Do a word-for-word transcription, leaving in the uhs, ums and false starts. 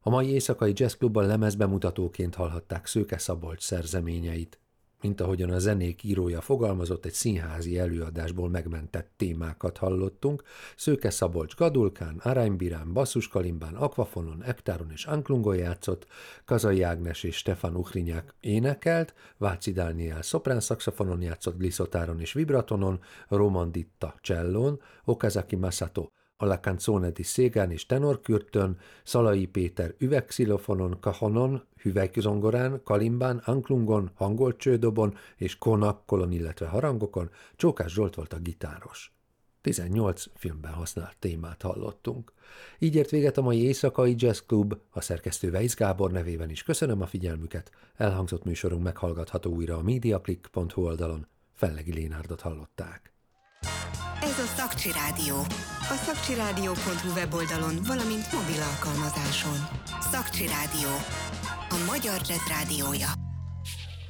A mai éjszakai jazzklubban lemezbemutatóként hallhatták Szőke Szabolcs szerzeményeit. Mint ahogyan a zenék írója fogalmazott, egy színházi előadásból megmentett témákat hallottunk. Szőke Szabolcs gadulkán, aranybirán, basszuskalimbán, akvafonon, ektáron és anklungon játszott, Kazai Ágnes és Stefan Uhrinyák énekelt, Váci Dániel szoprán szaxofonon játszott, gliszotáron és vibratonon, Roman Ditta csellón, Okazaki Masato a canzone di Szégán és tenorkürtön, Szalai Péter üvegxilofonon, kahonon, hüvelykzongorán, kalimbán, anklungon, hangolt csődobon és konakkolon, illetve harangokon, Csókás Zsolt volt a gitáros. tizennyolc filmben használt témát hallottunk. Így ért véget a mai éjszakai jazzklub, a szerkesztő Weisz Gábor nevében is köszönöm a figyelmüket. Elhangzott műsorunk meghallgatható újra a mediaclick pont hu oldalon. Fellegi Lénárdot hallották. Ez a Szakcsi Rádió. A szakcsirádió pont hu weboldalon, valamint mobil alkalmazáson. Szakcsi Rádió. A magyar jazz rádiója.